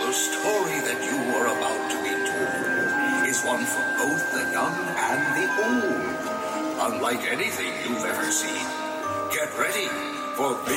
The story that you are about to be told is one for both the young and the old. Unlike anything you've ever seen. Get ready for